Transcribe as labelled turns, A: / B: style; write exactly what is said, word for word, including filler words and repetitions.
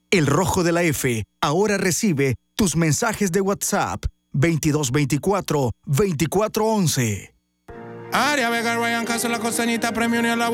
A: El Rojo de la F ahora recibe tus mensajes de WhatsApp veintidós veinticuatro veinticuatro once.
B: Aria Vega, Ryan Castro, la costeñita, premio ni a la